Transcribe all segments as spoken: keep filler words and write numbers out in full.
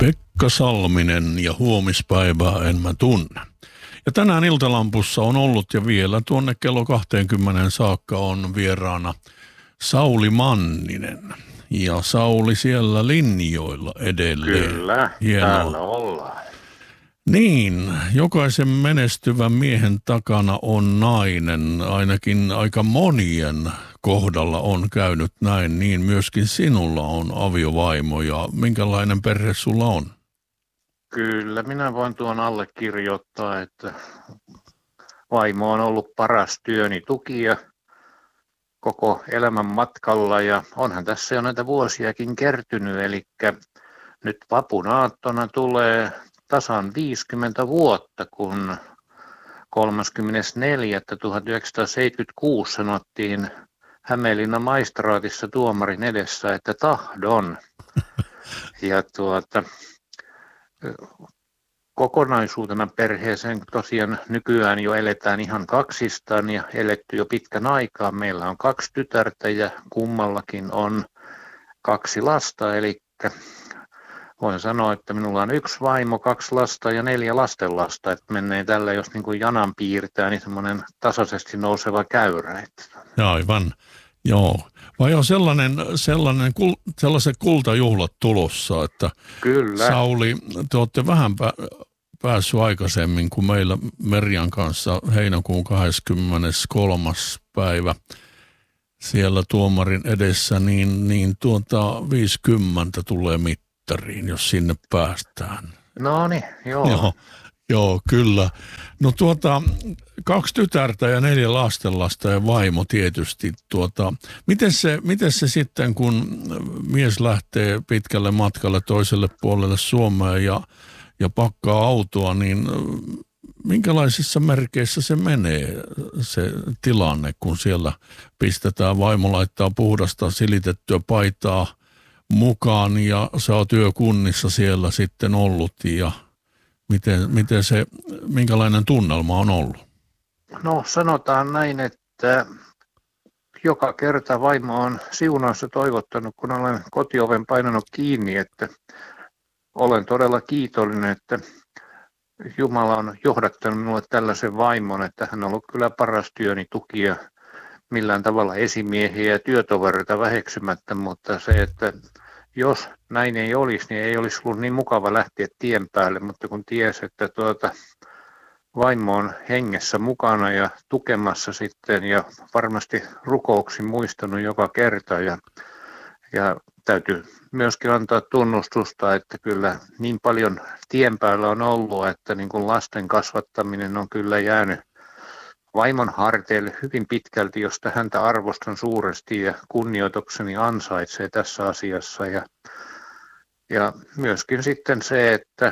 Pekka Salminen ja huomispäivää en mä tunne. Ja tänään Iltalampussa on ollut ja vielä tuonne kello kaksikymmentä saakka on vieraana Sauli Manninen. Ja Sauli siellä linjoilla edelleen. Kyllä, Hienoa. Täällä ollaan. Niin, jokaisen menestyvän miehen takana on nainen, ainakin aika monien kohdalla on käynyt näin, niin myöskin sinulla on aviovaimo ja minkälainen perhe sulla on? Kyllä, minä voin tuon allekirjoittaa, että vaimo on ollut paras työni tukija koko elämän matkalla ja onhan tässä jo näitä vuosiakin kertynyt, eli nyt vapun aattona tulee tasan viisikymmentä vuotta, kun kolmaskymmenesneljäs tuhatyhdeksänsataaseitsemänkymmentäkuusi sanottiin Hämeenlinnan maistraatissa tuomarin edessä, että tahdon. Ja tuota, kokonaisuutena perheeseen tosiaan nykyään jo eletään ihan kaksistaan ja eletty jo pitkän aikaa. Meillä on kaksi tytärtä ja kummallakin on kaksi lasta, eli voin sanoa, että minulla on yksi vaimo, kaksi lasta ja neljä lastenlasta, että menee tällä, jos niin kuin janan piirtää, niin semmoinen tasaisesti nouseva käyrä. Aivan, joo. Vai on sellainen, sellainen, sellaiset kultajuhlat tulossa, että Kyllä. Sauli, te olette vähän pä- päässyt aikaisemmin kuin meillä Merjan kanssa heinäkuun kahdeskymmeneskolmas päivä siellä tuomarin edessä, niin, niin tuota viisikymmentä tulee mittariin, jos sinne päästään. No niin, joo. Joo. Joo, kyllä. No tuota, kaksi tytärtä ja neljä lastenlasta ja vaimo tietysti. Tuota, miten se, miten se sitten, kun mies lähtee pitkälle matkalle toiselle puolelle Suomea ja, ja pakkaa autoa, niin minkälaisissa merkeissä se menee se tilanne, kun siellä pistetään, vaimo laittaa puhdasta silitettyä paitaa mukaan ja sä oot työkunnissa siellä sitten ollut ja Miten, miten se, minkälainen tunnelma on ollut? No sanotaan näin, että joka kerta vaimo on siunausta toivottanut, kun olen kotioven painanut kiinni, että olen todella kiitollinen, että Jumala on johdattanut minulle tällaisen vaimon, että hän on ollut kyllä paras työni tukija millään tavalla esimiehiä ja työtovereita väheksymättä, mutta se, että jos näin ei olisi, niin ei olisi ollut niin mukava lähteä tien päälle, mutta kun tiesi, että tuota, vaimo on hengessä mukana ja tukemassa sitten ja varmasti rukouksin muistanut joka kerta ja, ja täytyy myöskin antaa tunnustusta, että kyllä niin paljon tien päällä on ollut, että niin kuin lasten kasvattaminen on kyllä jäänyt vaimon harteille hyvin pitkälti, josta häntä arvostan suuresti ja kunnioitukseni ansaitsee tässä asiassa. Ja, ja myöskin sitten se, että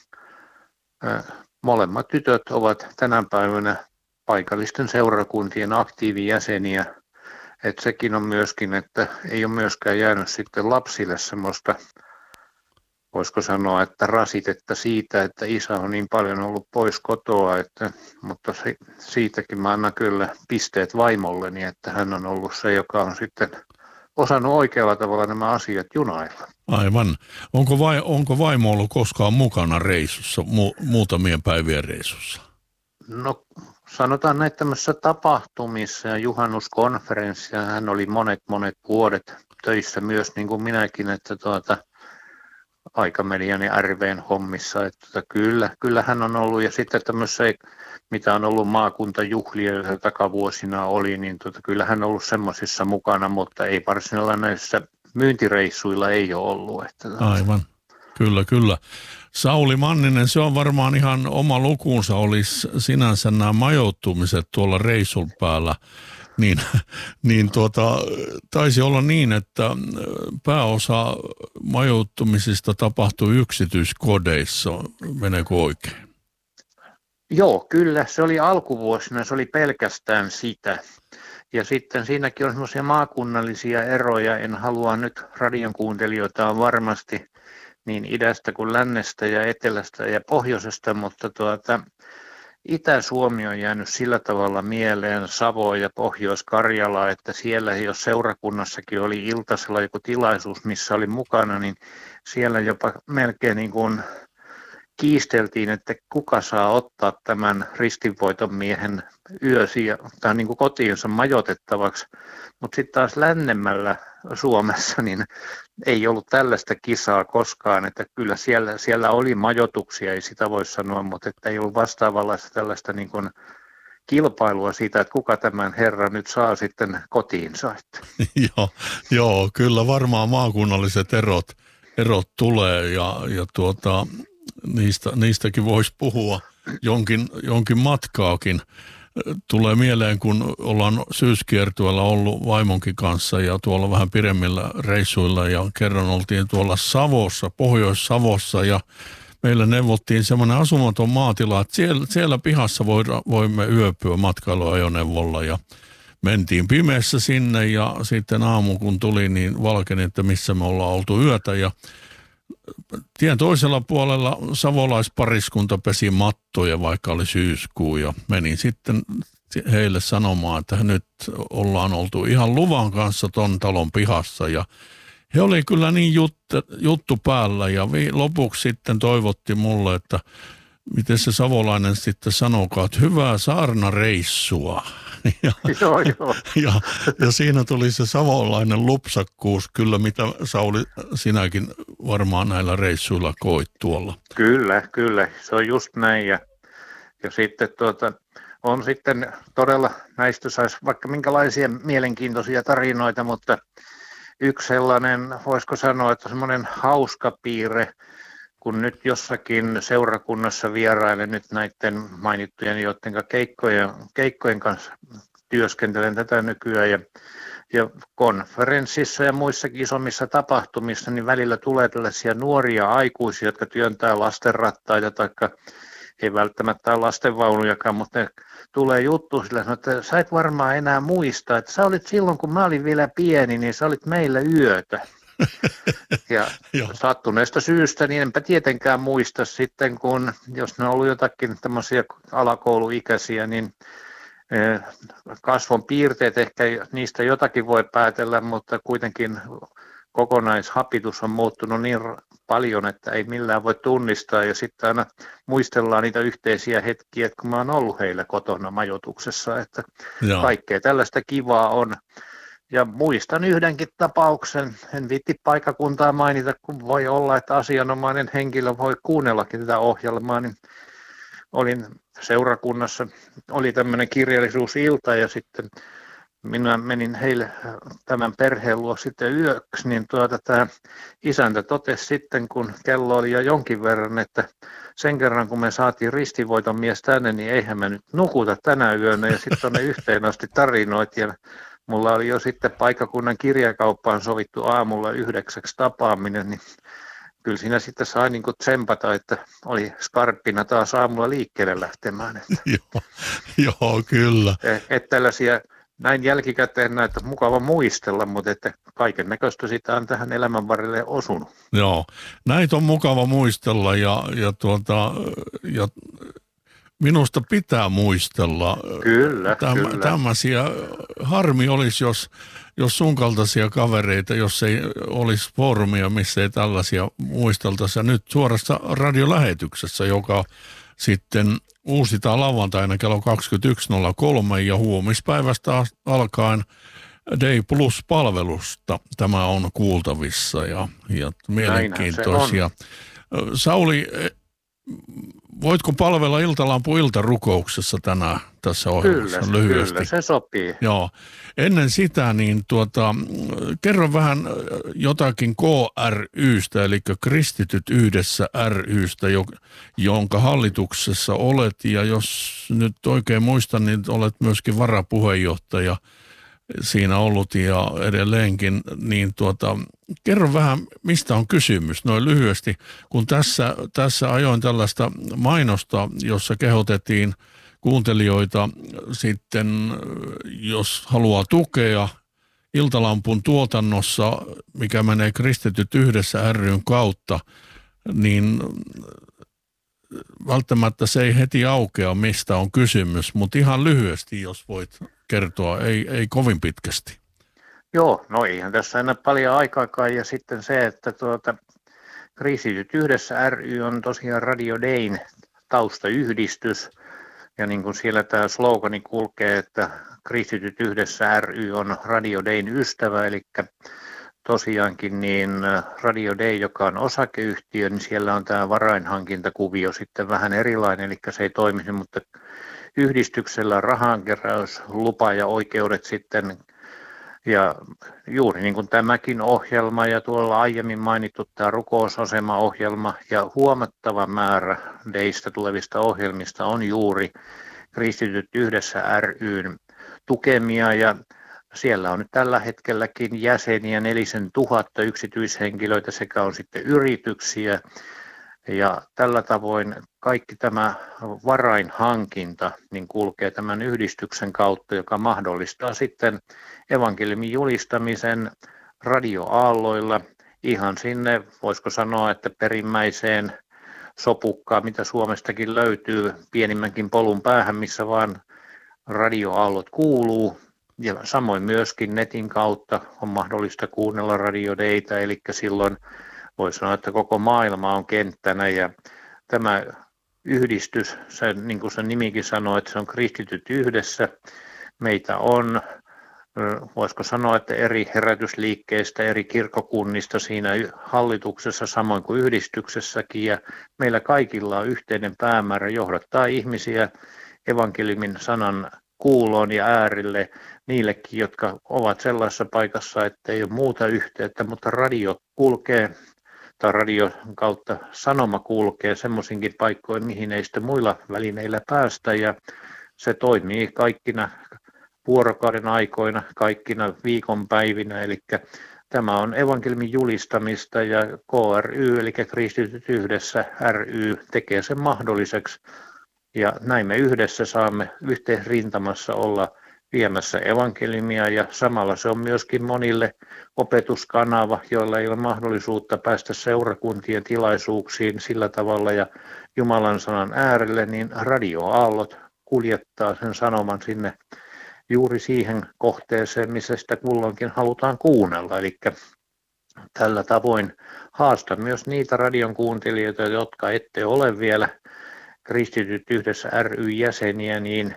ä, molemmat tytöt ovat tänä päivänä paikallisten seurakuntien aktiivijäseniä. Että sekin on myöskin, että ei ole myöskään jäänyt sitten lapsille semmoista, voisiko sanoa, että rasitetta siitä, että isä on niin paljon ollut pois kotoa, että, mutta se, siitäkin mä annan kyllä pisteet vaimolleni, että hän on ollut se, joka on sitten osannut oikealla tavalla nämä asiat junailla. Aivan. Onko, vai, onko vaimo ollut koskaan mukana reissussa, mu, muutamien päivien reissussa? No sanotaan näin tämmöisissä tapahtumissa ja juhannuskonferenssia, hän oli monet monet vuodet töissä myös niin kuin minäkin, että tuota, Aikamedian ja R V:n hommissa, että tota, kyllä, kyllä hän on ollut ja sitten tämmöisissä, mitä on ollut maakuntajuhlia, joita takavuosina oli, niin tota, kyllä hän on ollut semmoisissa mukana, mutta ei varsinaisilla näissä myyntireissuilla ei ole ollut. Että, tota. Aivan, kyllä, kyllä. Sauli Manninen, se on varmaan ihan oma lukuunsa, olisi sinänsä nämä majoittumiset tuolla reissun päällä. Niin, niin tuota, taisi olla niin, että pääosa majoittumisista tapahtui yksityiskodeissa. Meneekö oikein? Joo, kyllä. Se oli alkuvuosina, se oli pelkästään sitä. Ja sitten siinäkin on semmoisia maakunnallisia eroja. En halua nyt radion kuuntelijoita varmasti niin idästä kuin lännestä ja etelästä ja pohjoisesta, mutta tuota, Itä-Suomi on jäänyt sillä tavalla mieleen, Savo ja Pohjois-Karjala, että siellä jos seurakunnassakin oli iltasella joku tilaisuus, missä oli mukana, niin siellä jopa melkein niin kuin kiisteltiin, että kuka saa ottaa tämän ristinvoiton miehen yösi tai niin kuin kotiinsa majoitettavaksi. Mutta sitten taas lännemmällä Suomessa niin ei ollut tällaista kisaa koskaan, että kyllä siellä, siellä oli majoituksia, ei sitä voi sanoa, mutta että ei ollut vastaavanlaista tällaista niin kuin kilpailua siitä, että kuka tämän herran nyt saa sitten kotiinsa. joo, joo, kyllä varmaan maakunnalliset erot, erot tulee ja, ja tuota, niistä, niistäkin voisi puhua jonkin, jonkin matkaakin. Tulee mieleen, kun ollaan syyskiertueella ollut vaimonkin kanssa ja tuolla vähän pidemmillä reissuilla ja kerran oltiin tuolla Savossa, Pohjois-Savossa ja meillä neuvottiin semmoinen asumaton maatila, että siellä, siellä pihassa voimme yöpyä matkailuajoneuvolla ja mentiin pimeässä sinne ja sitten aamu kun tuli, niin valkeni, että missä me ollaan oltu yötä ja tien toisella puolella savolaispariskunta pesi mattoja, vaikka oli syyskuu ja menin sitten heille sanomaan, että nyt ollaan oltu ihan luvan kanssa ton talon pihassa ja he oli kyllä niin juttu, juttu päällä ja lopuksi sitten toivotti mulle, että miten se savolainen sitten sanokaa, että hyvää saarnareissua. Ja, joo, joo. Ja, ja siinä tuli se savolainen lupsakkuus, kyllä mitä Sauli sinäkin varmaan näillä reissuilla koit tuolla. Kyllä, kyllä, se on just näin ja, ja sitten tuota, on sitten todella, näistä saisi vaikka minkälaisia mielenkiintoisia tarinoita, mutta yksi sellainen, voisiko sanoa, että semmoinen hauska piirre, kun nyt jossakin seurakunnassa vierailen nyt näiden mainittujen, joiden keikkojen, keikkojen kanssa työskentelen tätä nykyään ja, ja konferenssissa ja muissakin isommissa tapahtumissa, niin välillä tulee tällaisia nuoria aikuisia, jotka työntää lastenrattaita, taikka ei välttämättä ole lastenvaunujakaan, mutta ne tulee juttu sillä, että sä et varmaan enää muista, että sä olit silloin, kun mä olin vielä pieni, niin sä olit meillä yötä. Ja sattuneesta syystä, niin enpä tietenkään muista sitten, kun jos ne on ollut jotakin tämmöisiä alakouluikäisiä, niin kasvon piirteet ehkä niistä jotakin voi päätellä, mutta kuitenkin kokonaishapitus on muuttunut niin paljon, että ei millään voi tunnistaa ja sitten aina muistellaan niitä yhteisiä hetkiä, että kun mä oon ollut heillä kotona majoituksessa, että Joo. kaikkea tällaista kivaa on. Ja muistan yhdenkin tapauksen, en viitti paikkakuntaa mainita, kun voi olla, että asianomainen henkilö voi kuunnellakin tätä ohjelmaa, niin olin seurakunnassa, oli tämmöinen kirjallisuusilta ja sitten minä menin heille tämän perheen luo sitten yöksi, niin tuota, tämä isäntä totesi sitten, kun kello oli jo jonkin verran, että sen kerran kun me saatiin ristinvoiton mies tänne, niin eihän me nyt nukuta tänä yönä ja sitten tuonne yhteen asti tarinoit ja mulla oli jo sitten paikkakunnan kirjakauppaan sovittu aamulla yhdeksäksi tapaaminen, niin kyllä siinä sitten sai niin kuin tsempata, että oli skarppina taas aamulla liikkeelle lähtemään. Että, joo, joo, kyllä. Että tällaisia näin jälkikäteen näitä mukava muistella, mutta että kaiken näköistä sitä on tähän elämän varrelle osunut. Joo, näitä on mukava muistella ja, ja, tuota, ja minusta pitää muistella. Kyllä, Täm, kyllä. Tämmöisiä, harmi olisi, jos, jos sun kaltaisia kavereita, jos ei olisi foorumia, missä ei tällaisia muisteltaisi. Ja nyt suorassa radiolähetyksessä, joka sitten uusitaan lauantaina kello kaksikymmentäyksi nolla kolme ja huomispäivästä alkaen Day Plus-palvelusta tämä on kuultavissa ja, ja mielenkiintoisia. Sauli, voitko palvella Iltalampu iltarukouksessa tänään tässä ohjelmassa kyllä, lyhyesti? Kyllä, se sopii. Joo. Ennen sitä, niin tuota, kerro vähän jotakin K R Y:stä, eli Kristityt yhdessä ry:stä, jonka hallituksessa olet, ja jos nyt oikein muistan, niin olet myöskin varapuheenjohtaja siinä ollut ja edelleenkin, niin tuota, kerro vähän, mistä on kysymys noin lyhyesti, kun tässä, tässä ajoin tällaista mainosta, jossa kehotettiin kuuntelijoita sitten, jos haluaa tukea Iltalampun tuotannossa, mikä menee Kristityt yhdessä ry:n kautta, niin välttämättä se ei heti aukea, mistä on kysymys, mutta ihan lyhyesti, jos voit kertoa, ei, ei kovin pitkästi. Joo, no eihän tässä enää paljon aikaakaan, ja sitten se, että tuota, Kristityt yhdessä ry on tosiaan Radio Dayn taustayhdistys, ja niin kuin siellä tämä slogani kulkee, että Kristityt yhdessä ry on Radio Dayn ystävä, eli tosiaankin niin Radio Day, joka on osakeyhtiö, niin siellä on tämä varainhankintakuvio sitten vähän erilainen, eli se ei toimisi, mutta yhdistyksellä on rahankeräys, lupa ja oikeudet sitten, ja juuri niin kuin tämäkin ohjelma ja tuolla aiemmin mainittu tämä rukousasema-ohjelma ja huomattava määrä Daystä tulevista ohjelmista on juuri Kristityt yhdessä ry:n tukemia, ja siellä on nyt tällä hetkelläkin jäseniä nelisen tuhatta yksityishenkilöitä sekä on sitten yrityksiä, ja tällä tavoin kaikki tämä varainhankinta niin kulkee tämän yhdistyksen kautta, joka mahdollistaa sitten evankeliumin julistamisen radioaalloilla ihan sinne, voisiko sanoa, että perimmäiseen sopukkaan, mitä Suomestakin löytyy, pienimmänkin polun päähän, missä vaan radioaallot kuuluu. Ja samoin myöskin netin kautta on mahdollista kuunnella Radio Daytä, eli silloin voi sanoa, että koko maailma on kenttänä, ja tämä yhdistys, se, niin kuin sen nimikin sanoo, että se on Kristityt yhdessä. Meitä on, voisiko sanoa, että eri herätysliikkeistä, eri kirkkokunnista siinä hallituksessa samoin kuin yhdistyksessäkin, ja meillä kaikilla on yhteinen päämäärä johdattaa ihmisiä evankeliumin sanan kuuloon ja äärille niillekin, jotka ovat sellaisessa paikassa, että ei ole muuta yhteyttä, mutta radio kulkee tai radion kautta sanoma kulkee semmoisinkin paikkoihin, mihin ei sitten muilla välineillä päästä, ja se toimii kaikkina vuorokauden aikoina, kaikkina viikonpäivinä, eli tämä on evankeliumin julistamista, ja K ry eli Kristityt yhdessä ry tekee sen mahdolliseksi. Ja näin me yhdessä saamme yhteen rintamassa olla viemässä evankeliumia, ja samalla se on myöskin monille opetuskanava, joilla ei ole mahdollisuutta päästä seurakuntien tilaisuuksiin sillä tavalla ja Jumalan sanan äärelle, niin radioaallot kuljettaa sen sanoman sinne juuri siihen kohteeseen, missä sitä kulloinkin halutaan kuunnella. Eli tällä tavoin haastan myös niitä radion kuuntelijoita, jotka ette ole vielä Kristityt yhdessä ry-jäseniä, niin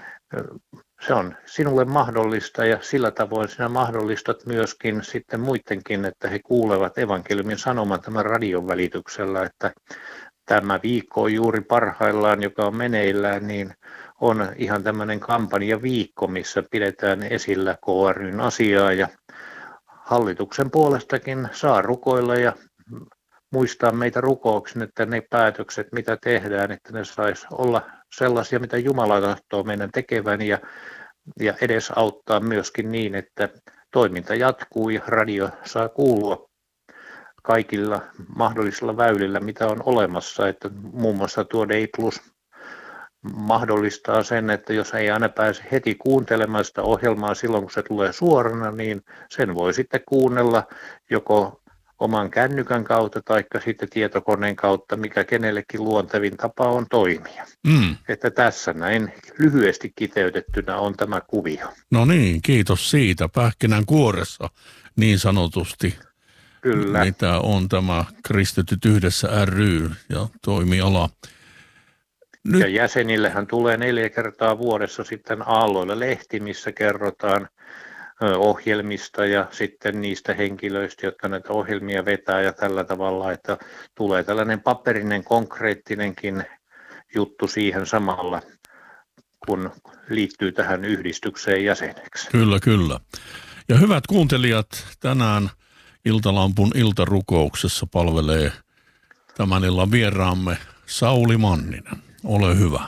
se on sinulle mahdollista, ja sillä tavoin sinä mahdollistat myöskin sitten muidenkin, että he kuulevat evankeliumin sanoman tämän radion välityksellä, että tämä viikko on juuri parhaillaan, joka on meneillään, niin on ihan tämmöinen kampanjaviikko, missä pidetään esillä K ry:n asiaa, ja hallituksen puolestakin saa rukoilla ja muistaa meitä rukouksin, että ne päätökset, mitä tehdään, että ne saisi olla sellaisia, mitä Jumala tahtoo meidän tekevän, ja, ja edesauttaa myöskin niin, että toiminta jatkuu ja radio saa kuulua kaikilla mahdollisilla väylillä, mitä on olemassa, että muun muassa tuo Day Plus mahdollistaa sen, että jos ei aina pääse heti kuuntelemaan sitä ohjelmaa silloin, kun se tulee suorana, niin sen voi sitten kuunnella joko oman kännykän kautta tai sitten tietokoneen kautta, mikä kenellekin luontevin tapa on toimia. Mm. Että tässä näin lyhyesti kiteytettynä on tämä kuvio. No niin, kiitos siitä. Pähkinän kuoressa niin sanotusti. Kyllä. Mitä on tämä Kristityt yhdessä ry ja toimiala. Nyt. Ja jäsenillehän tulee neljä kertaa vuodessa sitten Aalloille lehti, missä kerrotaan ohjelmista ja sitten niistä henkilöistä, jotka näitä ohjelmia vetää ja tällä tavalla, että tulee tällainen paperinen, konkreettinenkin juttu siihen samalla, kun liittyy tähän yhdistykseen jäseneksi. Kyllä, kyllä. Ja hyvät kuuntelijat, tänään Iltalampun iltarukouksessa palvelee tämän illan vieraamme Sauli Manninen. Ole hyvä.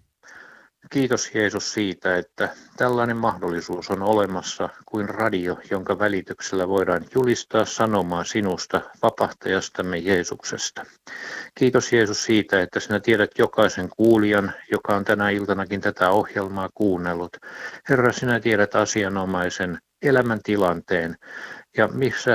Kiitos Jeesus siitä, että tällainen mahdollisuus on olemassa kuin radio, jonka välityksellä voidaan julistaa sanomaa sinusta, vapahtajastamme Jeesuksesta. Kiitos Jeesus siitä, että sinä tiedät jokaisen kuulijan, joka on tänä iltanakin tätä ohjelmaa kuunnellut. Herra, sinä tiedät asianomaisen elämäntilanteen ja missä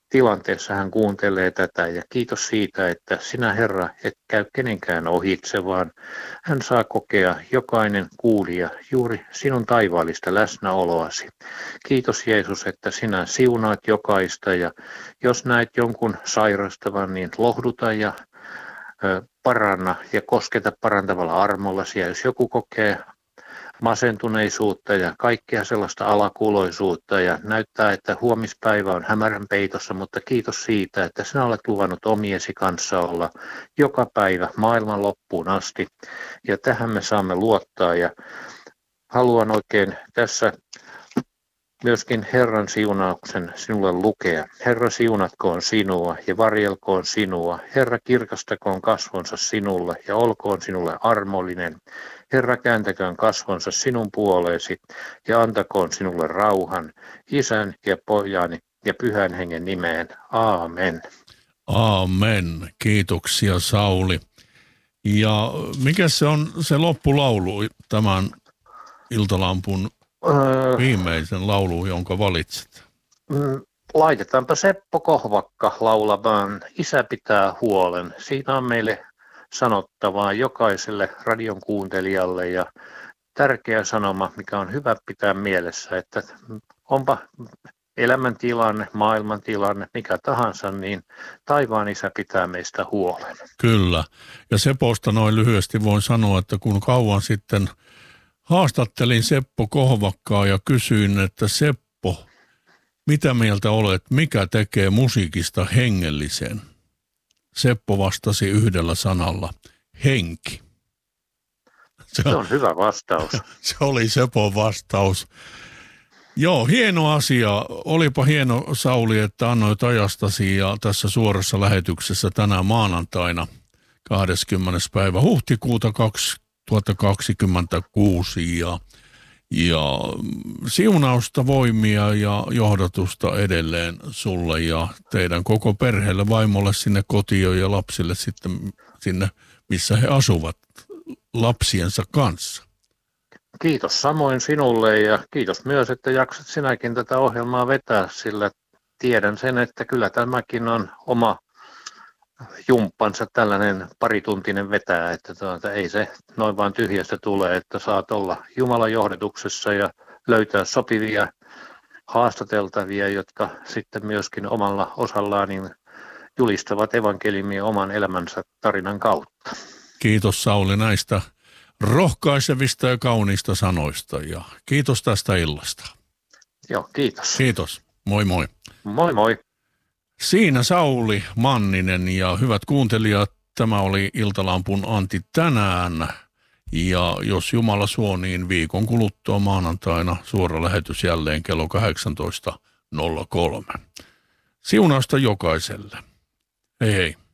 tilanteessa hän kuuntelee tätä ja kiitos siitä, että sinä Herra et käy kenenkään ohitse, vaan hän saa kokea jokainen kuulija juuri sinun taivaallista läsnäoloasi. Kiitos Jeesus, että sinä siunaat jokaista ja jos näet jonkun sairastavan, niin lohduta ja ö, paranna ja kosketa parantavalla armollasi. Ja jos joku kokee masentuneisuutta ja kaikkea sellaista alakuloisuutta ja näyttää, että huomispäivä on hämärän peitossa, mutta kiitos siitä, että sinä olet luvannut omiesi kanssa olla joka päivä maailman loppuun asti ja tähän me saamme luottaa ja haluan oikein tässä myöskin Herran siunauksen sinulle lukea. Herra siunatkoon sinua ja varjelkoon sinua. Herra kirkastakoon kasvonsa sinulle ja olkoon sinulle armollinen. Herra kääntäköön kasvonsa sinun puoleesi ja antakoon sinulle rauhan. Isän ja Pojan ja Pyhän Hengen nimeen. Aamen. Aamen. Kiitoksia Sauli. Ja mikä se on se loppulaulu tämän Iltalampun viimeisen laulu, jonka valitset? Laitetaanpa Seppo Kohvakka laulamaan Isä pitää huolen. Siinä on meille sanottavaa jokaiselle radion kuuntelijalle ja tärkeä sanoma, mikä on hyvä pitää mielessä, että onpa elämäntilanne, maailmantilanne, mikä tahansa, niin taivaan Isä pitää meistä huolen. Kyllä. Ja Seposta noin lyhyesti voin sanoa, että kun kauan sitten haastattelin Seppo Kohvakkaa ja kysyin, että Seppo, mitä mieltä olet, mikä tekee musiikista hengellisen? Seppo vastasi yhdellä sanalla, henki. Se, se on hyvä vastaus. Se oli Sepon vastaus. Joo, hieno asia. Olipa hieno Sauli, että annoit ajastasi ja tässä suorassa lähetyksessä tänään maanantaina kahdeskymmenes päivä huhtikuuta kaksituhattakaksikymmentäkuusi ja, ja siunausta, voimia ja johdatusta edelleen sulle ja teidän koko perheelle, vaimolle sinne kotiin ja lapsille sitten sinne, missä he asuvat lapsiensa kanssa. Kiitos samoin sinulle ja kiitos myös, että jaksat sinäkin tätä ohjelmaa vetää, sillä tiedän sen, että kyllä tämäkin on oma jumppansa tällainen parituntinen vetää, että tuota, ei se noin vaan tyhjästä tule, että saat olla Jumalan johdatuksessa ja löytää sopivia haastateltavia, jotka sitten myöskin omalla osallaan niin julistavat evankeliumia oman elämänsä tarinan kautta. Kiitos Sauli näistä rohkaisevista ja kauniista sanoista ja kiitos tästä illasta. Joo, kiitos. Kiitos. Moi moi. Moi moi. Siinä Sauli Manninen ja hyvät kuuntelijat, tämä oli Iltalampun Antti tänään. Ja jos Jumala suo, niin viikon kuluttua maanantaina suora lähetys jälleen kello kahdeksantoista nolla kolme. Siunausta jokaiselle. Hei hei.